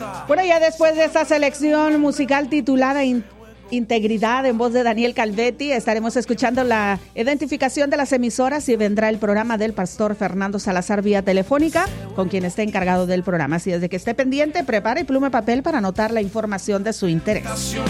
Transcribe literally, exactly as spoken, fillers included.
Bueno, ya después de esta selección musical titulada In- Integridad en voz de Daniel Calvetti, estaremos escuchando la identificación de las emisoras y vendrá el programa del pastor Fernando Salazar vía telefónica, con quien está encargado del programa. Así es de que esté pendiente, prepare pluma y papel para anotar la información de su interés.